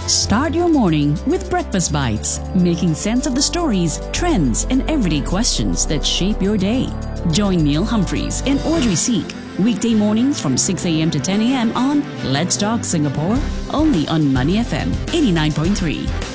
Start your morning with Breakfast Bites, making sense of the stories, trends, and everyday questions that shape your day. Join Neil Humphreys and Audrey Seek weekday mornings from 6 a.m. to 10 a.m. on Let's Talk Singapore, only on Money FM 89.3.